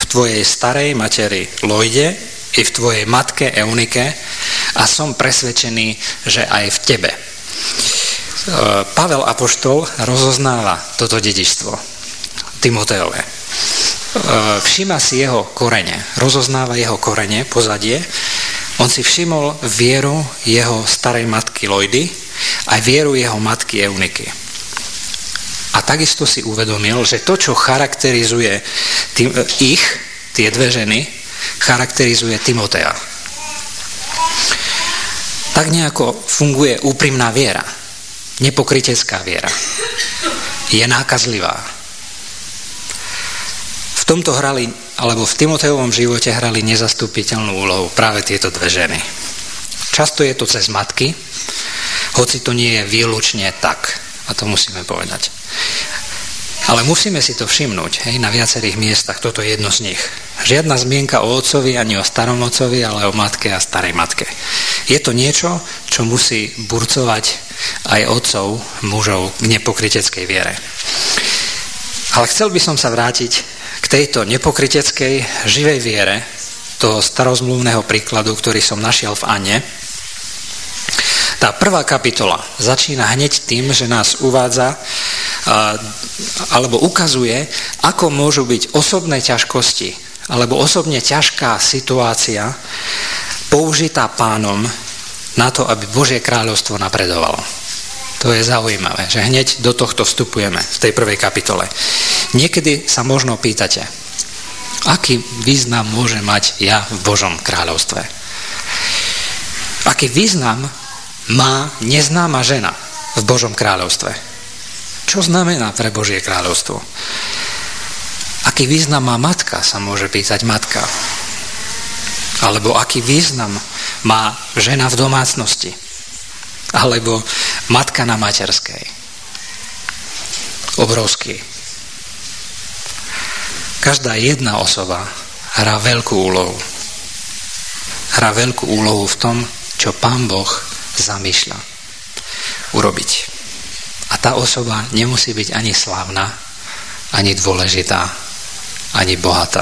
tvojej starej materi Lojde i v tvojej matke Eunike a som presvedčený, že aj v tebe. Pavel apoštol rozoznáva toto dedičstvo Timoteove. Všíma si jeho korene, rozoznáva jeho korene, pozadie. On si všimol vieru jeho starej matky Lojdy aj vieru jeho matky Euniky. A takisto si uvedomil, že to, čo charakterizuje tie dve ženy, charakterizuje Timotea. Tak nejako funguje úprimná viera, nepokrytecká viera. Je nákazlivá. V tomto v Timoteovom živote hrali nezastupiteľnú úlohu práve tieto dve ženy. Často je to cez matky, hoci to nie je výlučne tak, a to musíme povedať. Ale musíme si to všimnúť, na viacerých miestach, toto je jedno z nich. Žiadna zmienka o otcovi, ani o starom otcovi, ale o matke a starej matke. Je to niečo, čo musí burcovať aj otcov, mužov k nepokryteckej viere. Ale chcel by som sa vrátiť k tejto nepokryteckej, živej viere, toho starozmluvného príkladu, ktorý som našiel v Anne. Tá prvá kapitola začína hneď tým, že nás uvádza alebo ukazuje, ako môžu byť osobné ťažkosti alebo osobne ťažká situácia použitá Pánom na to, aby Božie kráľovstvo napredovalo. To je zaujímavé, že hneď do tohto vstupujeme v tej prvej kapitole. Niekedy sa možno pýtate, aký význam môže mať ja v Božom kráľovstve? Aký význam má neznáma žena v Božom kráľovstve? Čo znamená pre Božie kráľovstvo? Aký význam má matka, sa môže pýtať matka. Alebo aký význam má žena v domácnosti? Alebo matka na materskej? Obrovský. Každá jedna osoba hrá veľkú úlohu. Hrá veľkú úlohu v tom, čo Pán Boh zamýšľa urobiť. A tá osoba nemusí byť ani slávna, ani dôležitá, ani bohatá.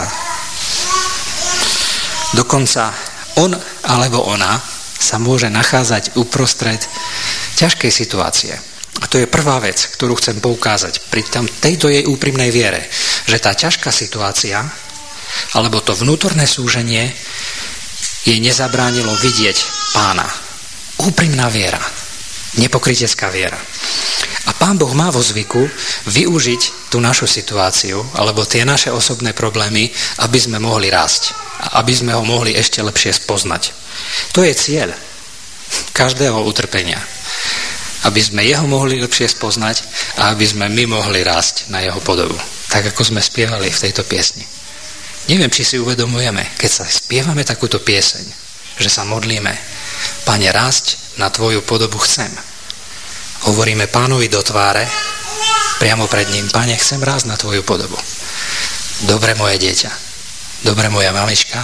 Dokonca on alebo ona sa môže nachádzať uprostred ťažkej situácie. A to je prvá vec, ktorú chcem poukázať pri tejto jej úprimnej viere, že tá ťažká situácia alebo to vnútorné súženie jej nezabránilo vidieť Pána. Úprimná viera, nepokrytecká viera. A Pán Boh má vo zvyku využiť tú našu situáciu alebo tie naše osobné problémy, aby sme mohli rásť a aby sme ho mohli ešte lepšie spoznať. To je cieľ každého utrpenia. Aby sme jeho mohli lepšie spoznať a aby sme my mohli rásť na jeho podobu. Tak ako sme spievali v tejto piesni. Neviem, či si uvedomujeme, keď sa spievame takúto pieseň, že sa modlíme: Pane, rásť na tvoju podobu chcem. Hovoríme Pánovi do tváre, priamo pred ním: Pane, chcem rásť na tvoju podobu. Dobre, moje dieťa, dobre, moja mamička,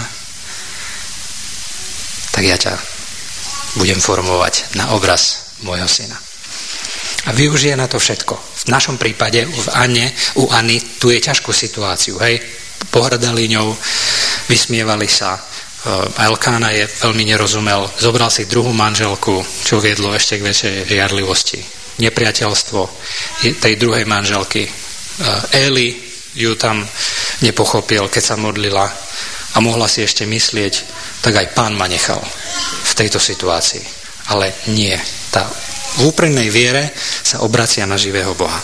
tak ja ťa budem formovať na obraz môjho syna. A využije na to všetko. V našom prípade u Anny tu je ťažkú situáciu, hej? Pohrdali ňou, vysmievali sa. Elkána je veľmi nerozumel, zobral si druhú manželku, čo viedlo ešte k väčšej žiarlivosti. Nepriateľstvo tej druhej manželky. Eli ju tam nepochopil, keď sa modlila a mohla si ešte myslieť, tak aj Pán ma nechal v tejto situácii. Ale nie. Tá v úprimnej viere sa obracia na živého Boha.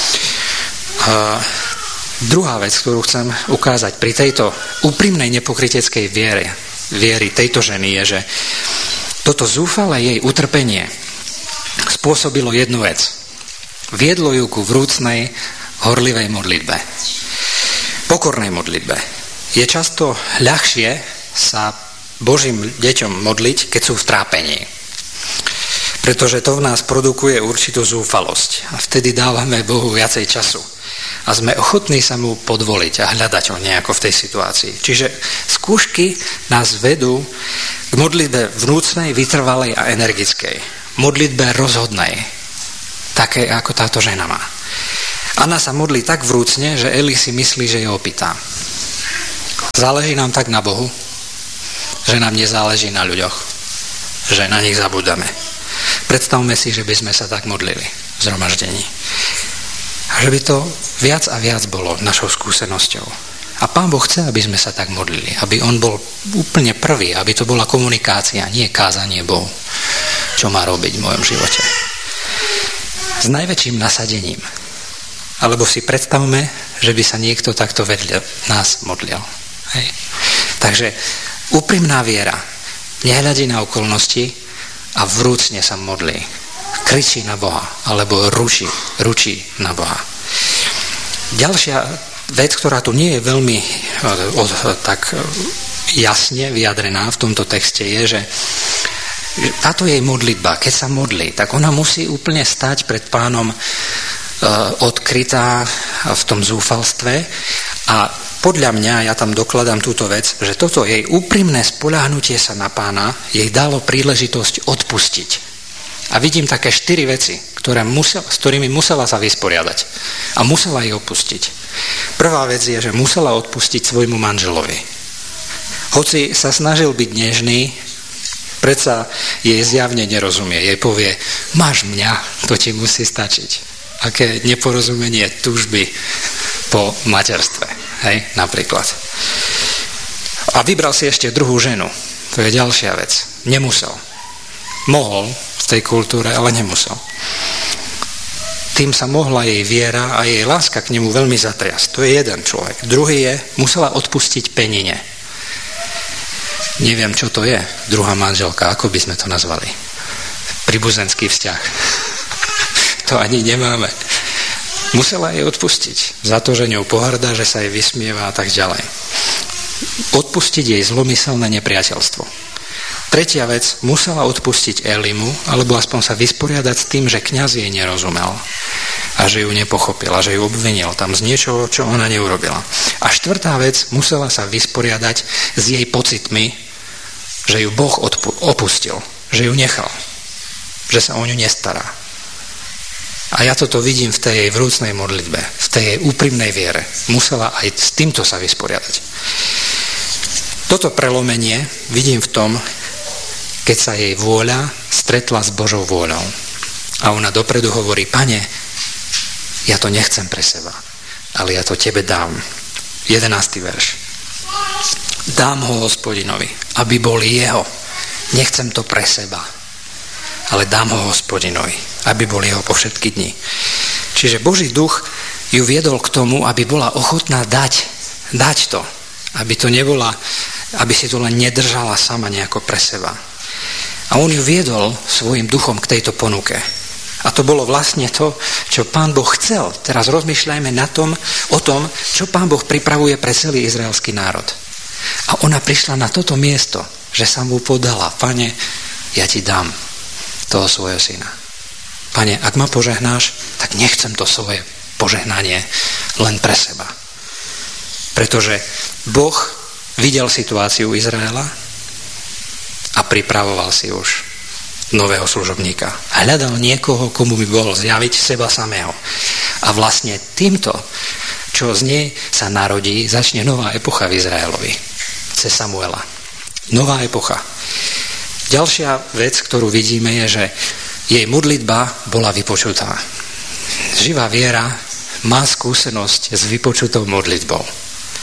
Druhá vec, ktorú chcem ukázať pri tejto úprimnej nepokryteckej viery tejto ženy je, že toto zúfalé jej utrpenie spôsobilo jednu vec. Viedlo ju ku vrúcnej, horlivej modlitbe. Pokornej modlitbe. Je často ľahšie sa Božím deťom modliť, keď sú v trápení. Pretože to v nás produkuje určitú zúfalosť. A vtedy dávame Bohu viacej času. A sme ochotní sa mu podvoliť a hľadať ho nejako v tej situácii. Čiže skúšky nás vedú k modlitbe vrúcnej, vytrvalej a energickej. Modlitbe rozhodnej. Také, ako táto žena má. Anna sa modlí tak vrúcne, že Eli si myslí, že je opitá. Záleží nám tak na Bohu, že nám nezáleží na ľuďoch, že na nich zabúdame. Predstavme si, že by sme sa tak modlili v zhromaždení. A že by to viac a viac bolo našou skúsenosťou. A Pán Boh chce, aby sme sa tak modlili, aby On bol úplne prvý, aby to bola komunikácia, nie kázanie Bohu, čo má robiť v mojom živote. S najväčším nasadením. Alebo si predstavme, že by sa niekto takto vedľa nás modlil. Hej. Takže úprimná viera nehľadí na okolnosti a vrúcne sa modlí. Kričí na Boha, alebo ručí na Boha. Ďalšia vec, ktorá tu nie je veľmi tak jasne vyjadrená v tomto texte, je, že táto jej modlitba, keď sa modlí, tak ona musí úplne stať pred Pánom odkrytá v tom zúfalstve a podľa mňa, ja tam dokladám túto vec, že toto jej úprimné spoľahnutie sa na Pána jej dalo príležitosť odpustiť. A vidím také 4 veci, s ktorými musela sa vysporiadať a musela ich opustiť. Prvá vec je, že musela odpustiť svojmu manželovi. Hoci sa snažil byť nežný, predsa jej zjavne nerozumie. Jej povie, máš mňa, to ti musí stačiť. Aké neporozumenie túžby po materstve, hej, napríklad. A vybral si ešte druhú ženu. To je ďalšia vec. Nemusel. Mohol v tej kultúre, ale nemusel. Tým sa mohla jej viera a jej láska k nemu veľmi zatriasť. To je jeden človek. Druhý je, musela odpustiť penine. Neviem, čo to je, druhá manželka, ako by sme to nazvali. Príbuzenský vzťah. To ani nemáme. Musela jej odpustiť za to, že ňou pohrdá, že sa jej vysmieva a tak ďalej. Odpustiť jej zlomyselné nepriateľstvo. Tretia vec, musela odpustiť Elimu, alebo aspoň sa vysporiadať s tým, že kňaz jej nerozumel a že ju nepochopil a že ju obvinil tam z niečoho, čo ona neurobila. A štvrtá vec, musela sa vysporiadať s jej pocitmi, že ju Boh opustil, že ju nechal, že sa o ňu nestará. A ja toto vidím v tej jej vrúcnej modlitbe, v tej jej úprimnej viere. Musela aj s týmto sa vysporiadať. Toto prelomenie vidím v tom, keď sa jej vôľa stretla s Božou vôľou. A ona dopredu hovorí, Pane, ja to nechcem pre seba, ale ja to tebe dám. 11. verš. Dám ho Hospodinovi, aby bol jeho. Nechcem to pre seba, ale dám ho Hospodinovi, aby bol jeho po všetky dni. Čiže Boží duch ju viedol k tomu, aby bola ochotná dať to. Aby to nebola, aby si to len nedržala sama nejako pre seba. A on ju viedol svojim duchom k tejto ponuke. A to bolo vlastne to, čo Pán Boh chcel. Teraz rozmýšľajme o tom, čo Pán Boh pripravuje pre celý izraelský národ. A ona prišla na toto miesto, že sa mu podala. Pane, ja ti dám toho svojho syna. Pane, ak ma požehnáš, tak nechcem to svoje požehnanie len pre seba. Pretože Boh videl situáciu Izraela a pripravoval si už nového služobníka. Hľadal niekoho, komu by bol zjaviť seba samého. A vlastne týmto, čo z nej sa narodí, začne nová epocha v Izraelovi. Cez Samuela. Nová epocha. Ďalšia vec, ktorú vidíme, je, že jej modlitba bola vypočutá. Živá viera má skúsenosť s vypočutou modlitbou.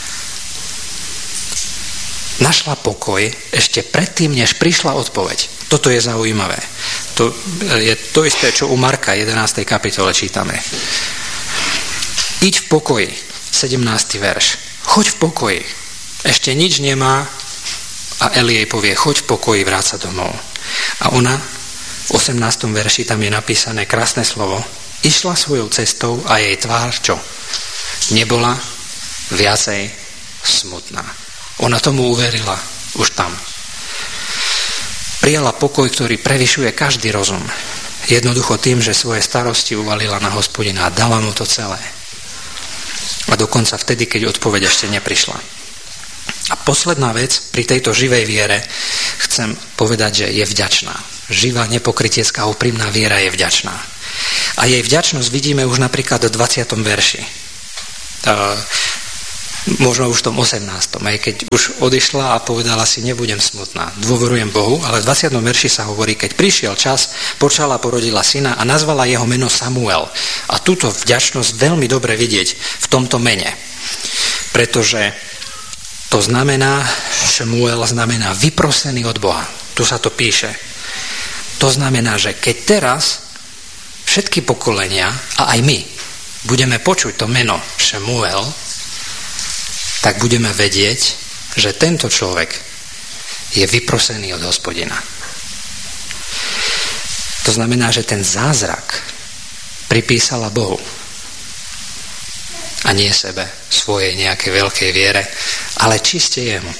Našla pokoj ešte predtým, než prišla odpoveď. Toto je zaujímavé. To je to isté, čo u Marka 11. kapitole čítame. Iď v pokoji, 17. verš. Choď v pokoji. Ešte nič nemá a Eli jej povie, choď v pokoji, vráť sa domov. A ona, v 18. verši, tam je napísané krásne slovo, išla svojou cestou a jej tvár, čo? Nebola viacej smutná. Ona tomu uverila už tam. Prijala pokoj, ktorý prevyšuje každý rozum. Jednoducho tým, že svoje starosti uvalila na Hospodina a dala mu to celé. A dokonca vtedy, keď odpoveď ešte neprišla. A posledná vec, pri tejto živej viere chcem povedať, že je vďačná. Živá, nepokrytiecká, úprimná viera je vďačná. A jej vďačnosť vidíme už napríklad v 20. verši. možno už v tom 18. Aj keď už odišla a povedala si, nebudem smutná, dôverujem Bohu, ale v 20. verši sa hovorí, keď prišiel čas, počala a porodila syna a nazvala jeho meno Samuel. A túto vďačnosť veľmi dobre vidieť v tomto mene. Pretože to znamená, Šmuel znamená vyprosený od Boha. Tu sa to píše. To znamená, že keď teraz všetky pokolenia, a aj my, budeme počuť to meno Šmuel, tak budeme vedieť, že tento človek je vyprosený od Hospodina. To znamená, že ten zázrak pripísala Bohu a nie sebe, svojej nejakej veľkej viere, ale čiste jemu.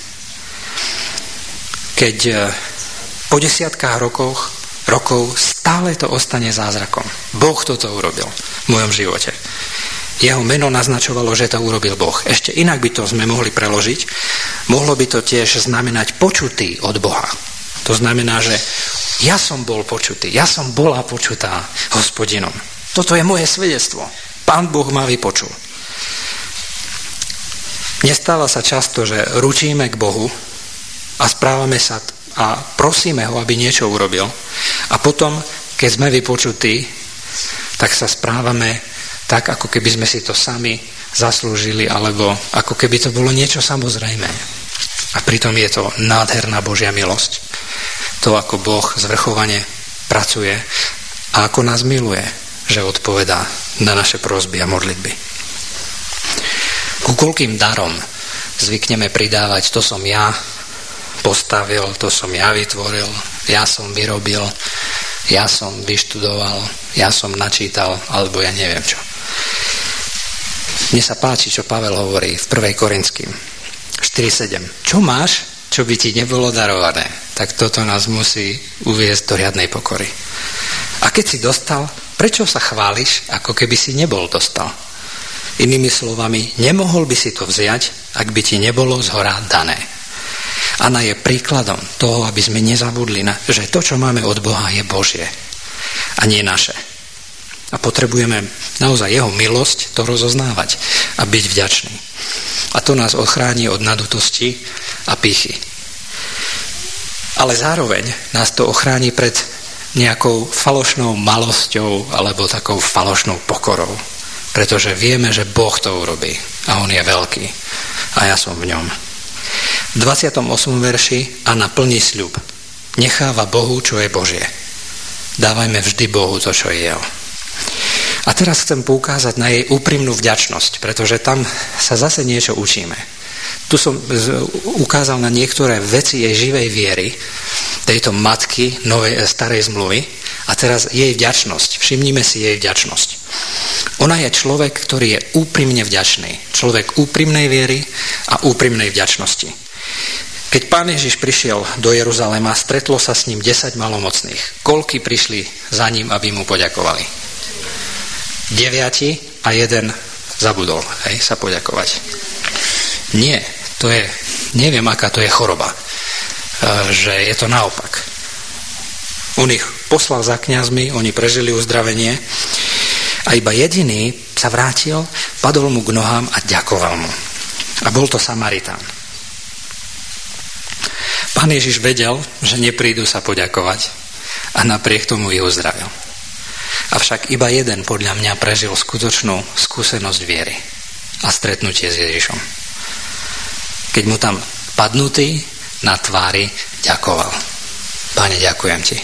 Keď po desiatkách rokov stále to ostane zázrakom. Boh toto urobil v mojom živote. Jeho meno naznačovalo, že to urobil Boh. Ešte inak by to sme mohli preložiť. Mohlo by to tiež znamenať počutý od Boha. To znamená, že ja som bol počutý, ja som bola počutá Hospodinom. Toto je moje svedectvo. Pán Boh ma vypočul. Nestáva sa často, že ručíme k Bohu a správame sa a prosíme ho, aby niečo urobil. A potom, keď sme vypočutí, tak sa správame tak, ako keby sme si to sami zaslúžili, alebo ako keby to bolo niečo samozrejmé. A pritom je to nádherná Božia milosť. To, ako Boh zvrchovane pracuje a ako nás miluje, že odpovedá na naše prosby a modlitby. Ku koľkým darom zvykneme pridávať, to som ja postavil, to som ja vytvoril, ja som vyrobil, ja som vyštudoval, ja som načítal, alebo ja neviem čo. Mne sa páči, čo Pavel hovorí v 1. Korinským 4.7. Čo máš, čo by ti nebolo darované? Tak toto nás musí uviesť do riadnej pokory. A keď si dostal, prečo sa chváliš, ako keby si nebol dostal? Inými slovami, nemohol by si to vziať, ak by ti nebolo zhora dané. Anna je príkladom toho, aby sme nezabudli, že to, čo máme od Boha, je Božie a nie naše. A potrebujeme naozaj jeho milosť to rozoznávať a byť vďačný. A to nás ochráni od nadutosti a pýchy. Ale zároveň nás to ochráni pred nejakou falošnou malosťou alebo takou falošnou pokorou. Pretože vieme, že Boh to urobí a on je veľký a ja som v ňom. V 28. verši Anna plní sľub. Necháva Bohu, čo je Božie. Dávajme vždy Bohu to, čo je jeho. A teraz chcem poukázať na jej úprimnú vďačnosť, pretože tam sa zase niečo učíme. Tu som ukázal na niektoré veci jej živej viery, tejto matky starej zmluvy, a teraz jej vďačnosť. Všimnime si jej vďačnosť. Ona je človek, ktorý je úprimne vďačný. Človek úprimnej viery a úprimnej vďačnosti. Keď Pán Ježiš prišiel do Jeruzalema, stretlo sa s ním 10 malomocných. Koľky prišli za ním, aby mu poďakovali? 9 a 1 zabudol sa poďakovať. Nie, to je, neviem aká to je choroba, že je to naopak. On ich poslal za kňazmi, oni prežili uzdravenie a iba jediný sa vrátil, padol mu k nohám a ďakoval mu. A bol to Samaritán. Pán Ježiš vedel, že neprídu sa poďakovať a napriek tomu ich uzdravil. Avšak iba jeden podľa mňa prežil skutočnú skúsenosť viery a stretnutie s Ježišom. Keď mu tam padnutý na tvári ďakoval. Páne, ďakujem ti.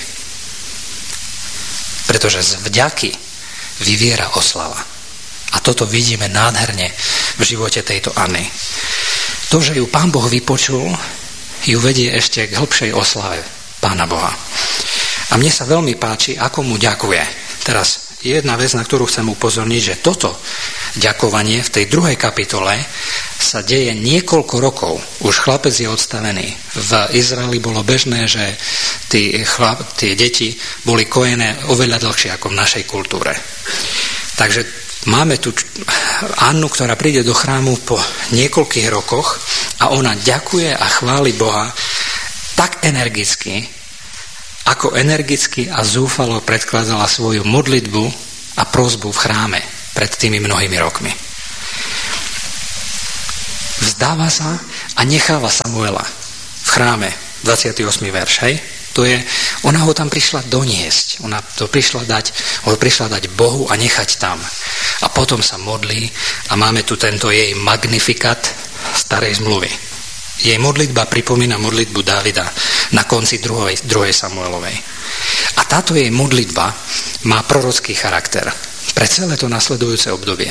Pretože z vďaky vyviera oslava. A toto vidíme nádherne v živote tejto Anny. To, že ju Pán Boh vypočul, ju vedie ešte k hĺbšej oslave Pána Boha. A mne sa veľmi páči, ako mu ďakuje. Teraz jedna vec, na ktorú chcem upozorniť, že toto ďakovanie v tej 2. kapitole sa deje niekoľko rokov. Už chlapec je odstavený. V Izraeli bolo bežné, že tie deti boli kojené oveľa dlhšie ako v našej kultúre. Takže máme tu Annu, ktorá príde do chrámu po niekoľkých rokoch a ona ďakuje a chváli Boha tak energicky, ako energicky a zúfalo predkladala svoju modlitbu a prosbu v chráme pred tými mnohými rokmi. vzdáva sa a necháva Samuela v chráme, 28. verš, hej? Ona ho tam prišla doniesť, ona ho prišla dať Bohu a nechať tam. A potom sa modlí a máme tu tento jej magnifikat starej zmluvy. Jej modlitba pripomína modlitbu Dávida na konci 2. Samuelovej. A táto jej modlitba má prorocký charakter pre celé to nasledujúce obdobie.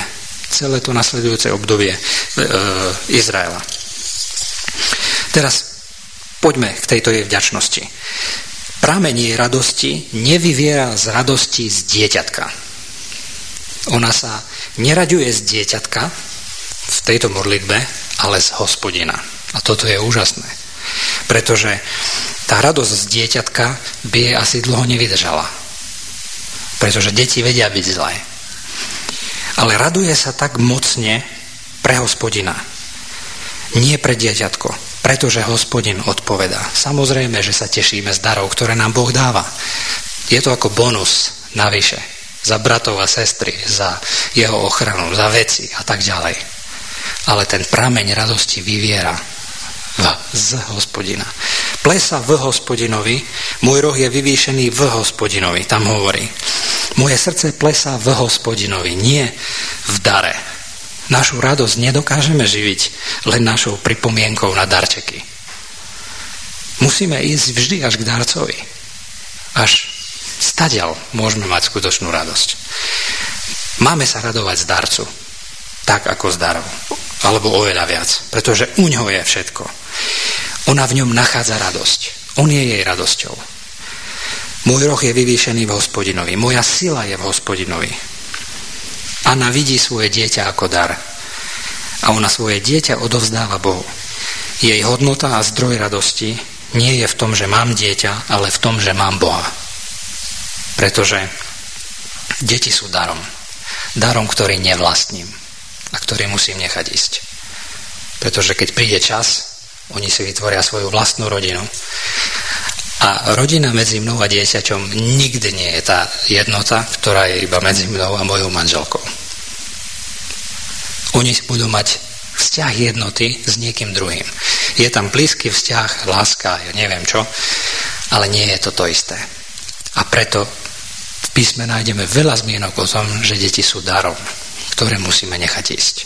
Izraela. Teraz poďme k tejto jej vďačnosti. Prameň jej radosti nevyviera z radosti z dieťatka. Ona sa neraďuje z dieťatka v tejto modlitbe, ale z Hospodina. A toto je úžasné. Pretože tá radosť z dieťatka by jej asi dlho nevydržala. Pretože deti vedia byť zlé. Ale raduje sa tak mocne pre Hospodina. Nie pre dieťatko. Pretože Hospodin odpovedá. Samozrejme, že sa tešíme z darov, ktoré nám Boh dáva. Je to ako bonus navyše. Za bratov a sestry, za jeho ochranu, za veci a tak ďalej. Ale ten prameň radosti vyviera z Hospodina. Plesa v Hospodinovi, môj roh je vyvýšený v Hospodinovi, tam hovorí. Moje srdce plesá v Hospodinovi, nie v dare. Našu radosť nedokážeme živiť len našou pripomienkou na darčeky. Musíme ísť vždy až k darcovi. Až stadiaľ môžeme mať skutočnú radosť. Máme sa radovať z darcu, tak ako z darov. Alebo oveľa viac, pretože uňho je všetko. Ona v ňom nachádza radosť. On je jej radosťou. Môj roh je vyvýšený v Hospodinovi. Moja sila je v Hospodinovi. Anna vidí svoje dieťa ako dar. A ona svoje dieťa odovzdáva Bohu. Jej hodnota a zdroj radosti nie je v tom, že mám dieťa, ale v tom, že mám Boha. Pretože deti sú darom. Darom, ktorý nevlastním a ktorý musím nechať ísť. Pretože keď príde čas, oni si vytvoria svoju vlastnú rodinu. A rodina medzi mnou a dieťaťom nikdy nie je tá jednota, ktorá je iba medzi mnou a mojou manželkou. Oni budú mať vzťah jednoty s niekým druhým. Je tam blízky vzťah, láska, ja neviem čo, ale nie je to isté. A preto v písme nájdeme veľa zmienok o tom, že deti sú darom, ktoré musíme nechať ísť.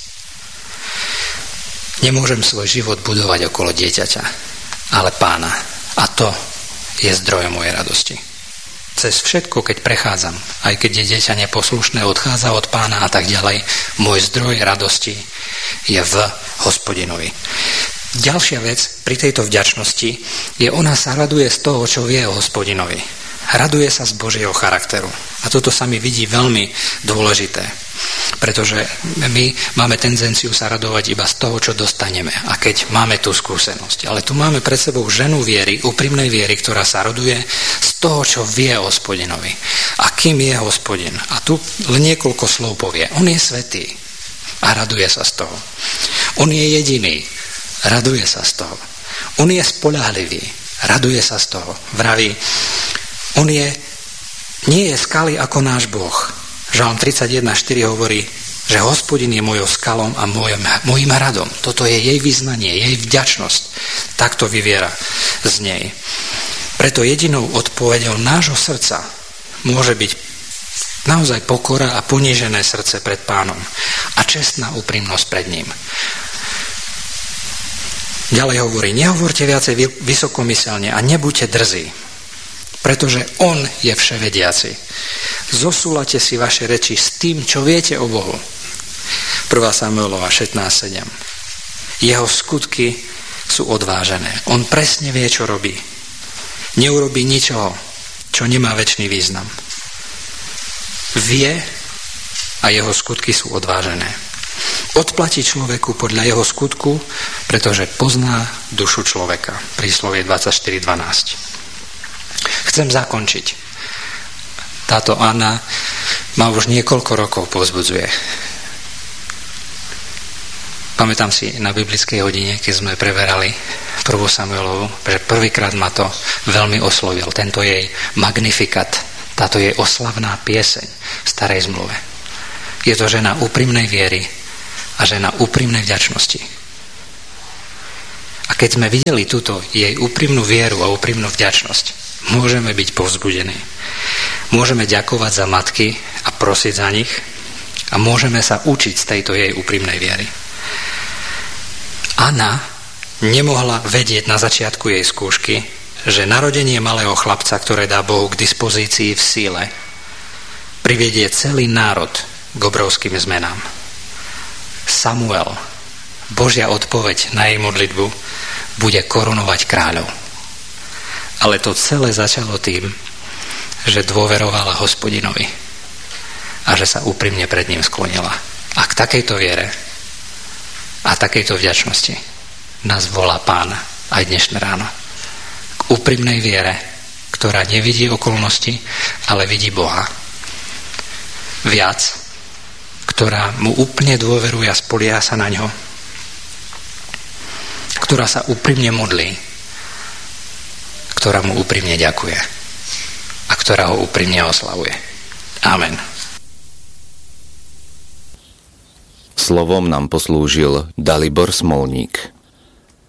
Nemôžem svoj život budovať okolo dieťaťa, ale Pána. A to je zdrojom mojej radosti. Cez všetko, keď prechádzam, aj keď je dieťa neposlušné, odchádza od Pána a tak ďalej, môj zdroj radosti je v Hospodinovi. Ďalšia vec pri tejto vďačnosti je, ona sa raduje z toho, čo vie o Hospodinovi. Raduje sa z Božieho charakteru. A toto sa mi vidí veľmi dôležité. Pretože my máme tendenciu sa radovať iba z toho, čo dostaneme. A keď máme tú skúsenosť. Ale tu máme pred sebou ženu viery, úprimnej viery, ktorá sa raduje z toho, čo vie o Hospodinovi. A kým je Hospodin. A tu len niekoľko slov povie. On je svätý a raduje sa z toho. On je jediný. Raduje sa z toho. On je spoľahlivý. Raduje sa z toho. Vraví, on nie je skaly ako náš Boh. Žalm 31.4 hovorí, že Hospodin je mojou skalom a mojím hradom. Toto je jej vyznanie, jej vďačnosť. Takto vyviera z nej. Preto jedinou odpoveďou nášho srdca môže byť naozaj pokora a ponížené srdce pred Pánom a čestná úprimnosť pred ním. Ďalej hovorí, nehovorte viacej vysokomyselne a nebuďte drzí, pretože on je vševediaci. Zosúlate si vaše reči s tým, čo viete o Bohu. 1. Samuelova 16.7. Jeho skutky sú odvážené. On presne vie, čo robí. Neurobí ničoho, čo nemá večný význam. Vie a jeho skutky sú odvážené. Odplatí človeku podľa jeho skutku, pretože pozná dušu človeka. Príslovie 24.12. Chcem zakončiť. Táto Anna ma už niekoľko rokov povzbudzuje. Pamätám si na biblickej hodine, keď sme preberali 1. Samuelovu, že prvýkrát ma to veľmi oslovil. Tento jej magnifikat, táto jej oslavná pieseň v starej zmluve. Je to žena úprimnej viery a žena úprimnej vďačnosti. keď sme videli túto jej úprimnú vieru a úprimnú vďačnosť, môžeme byť povzbudení. Môžeme ďakovať za matky a prosiť za nich a môžeme sa učiť z tejto jej úprimnej viery. Anna nemohla vedieť na začiatku jej skúšky, že narodenie malého chlapca, ktoré dá Bohu k dispozícii v síle, privedie celý národ k obrovským zmenám. Samuel, Božia odpoveď na jej modlitbu, bude korunovať kráľov. Ale to celé začalo tým, že dôverovala Hospodinovi a že sa úprimne pred ním sklonila. A k takejto viere a takejto vďačnosti nás volá Pán aj dnešné ráno. K úprimnej viere, ktorá nevidí okolnosti, ale vidí Boha. Viac, ktorá mu úplne dôveruje a spolieha sa na ňo, ktorá sa úprimne modlí, ktorá mu úprimne ďakuje a ktorá ho úprimne oslavuje. Amen. Slovom nám poslúžil Dalibor Smolník.